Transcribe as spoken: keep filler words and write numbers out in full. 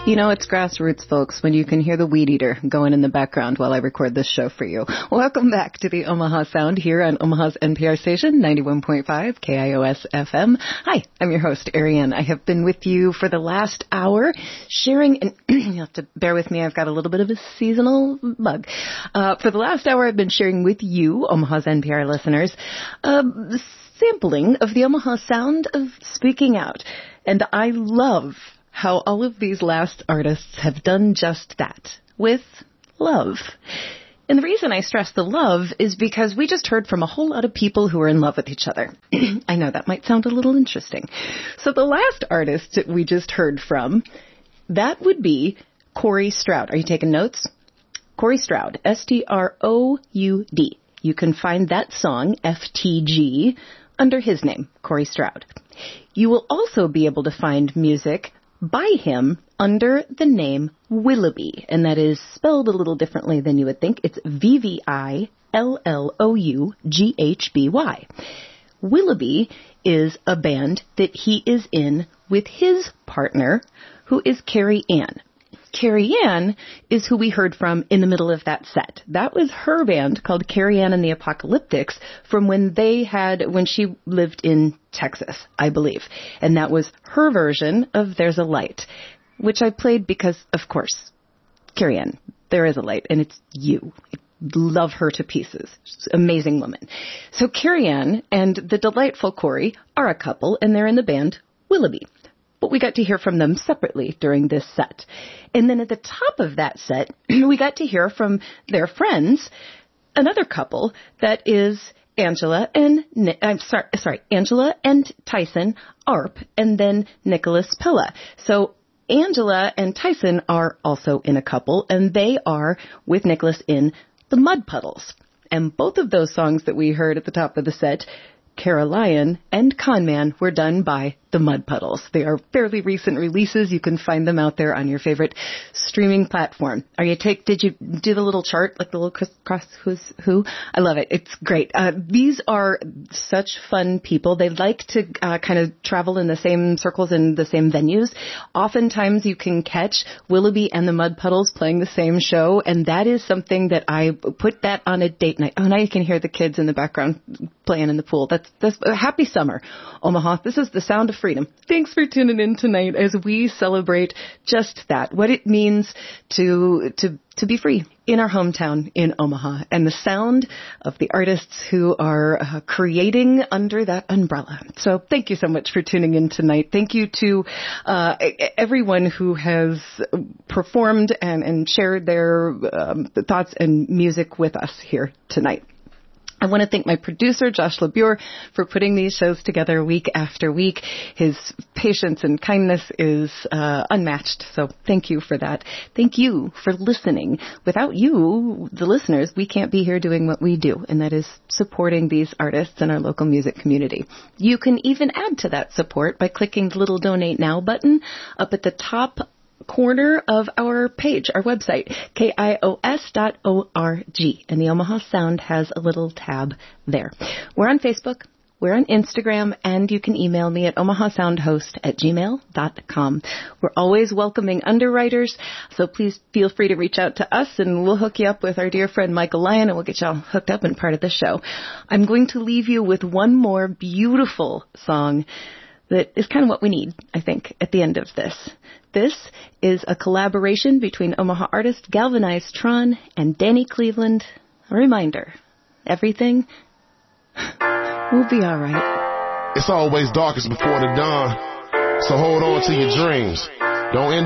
You know, it's grassroots, folks, when you can hear the weed eater going in the background while I record this show for you. Welcome back to the Omaha Sound here on Omaha's N P R station, ninety-one point five K I O S F M. Hi, I'm your host, Ariane. I have been with you for the last hour sharing, and you have to bear with me, I've got a little bit of a seasonal bug. Uh, for the last hour, I've been sharing with you, Omaha's N P R listeners, uh, sampling of the Omaha sound of speaking out. And I love how all of these last artists have done just that, with love. And the reason I stress the love is because we just heard from a whole lot of people who are in love with each other. I know that might sound a little interesting. So the last artist that we just heard from, that would be Corey Stroud. Are you taking notes? Corey Stroud, S T R O U D. You can find that song, F T G, under his name, Corey Stroud. You will also be able to find music by him under the name Willoughby, and that is spelled a little differently than you would think. It's V V I L L O U G H B Y. Willoughby is a band that he is in with his partner, who is Carrie Ann. Carrie Ann is who we heard from in the middle of that set. That was her band called Carrie Ann and the Apocalyptics from when they had, when she lived in Texas, I believe. And that was her version of There's a Light, which I played because, of course, Carrie Ann, there is a light, and it's you. I love her to pieces. She's an amazing woman. So Carrie Ann and the delightful Corey are a couple, and they're in the band Willoughby. But we got to hear from them separately during this set. And then at the top of that set, we got to hear from their friends, another couple that is Angela and, I'm sorry, sorry, Angela and Tyson Arp, and then Nicholas Pilla. So Angela and Tyson are also in a couple, and they are with Nicholas in the Mud Puddles. And both of those songs that we heard at the top of the set, Caroline and Conman, were done by the Mud Puddles. They are fairly recent releases. You can find them out there on your favorite streaming platform. Are you take? Did you do the little chart, like the little crisscross who's who? I love it. It's great. Uh, these are such fun people. They like to uh, kind of travel in the same circles and the same venues. Oftentimes you can catch Willoughby and the Mud Puddles playing the same show, and that is something that I put that on a date night. Oh, now you can hear the kids in the background playing in the pool. That's, that's uh, happy summer, Omaha. This is the sound of freedom. Thanks for tuning in tonight as we celebrate just that, what it means to to to be free in our hometown in Omaha, and the sound of the artists who are uh, creating under that umbrella. So thank you so much for tuning in tonight. Thank you to uh, everyone who has performed and, and shared their um, thoughts and music with us here tonight. I want to thank my producer, Josh LeBure, for putting these shows together week after week. His patience and kindness is uh, unmatched, so thank you for that. Thank you for listening. Without you, the listeners, we can't be here doing what we do, and that is supporting these artists in our local music community. You can even add to that support by clicking the little Donate Now button up at the top corner of our page, our website, K I O S dot org. And the Omaha Sound has a little tab there. We're on Facebook, we're on Instagram, and you can email me at omahasoundhost at gmail dot com. We're always welcoming underwriters, so please feel free to reach out to us, and we'll hook you up with our dear friend Michael Lyon, and we'll get you all hooked up and part of the show. I'm going to leave you with one more beautiful song that is kind of what we need, I think, at the end of this. This is a collaboration between Omaha artist Galvanized Tron and Danny Cleveland. A reminder, everything will be all right. It's always darkest before the dawn, so hold on to your dreams. Don't end